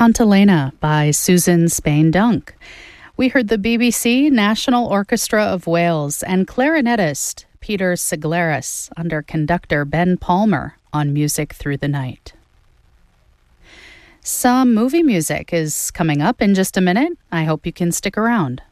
Cantilena by Susan Spain Dunk. We heard the BBC National Orchestra of Wales and clarinetist Peter Siglaris under conductor Ben Palmer on Music Through the Night. Some movie music is coming up in just a minute. I hope you can stick around.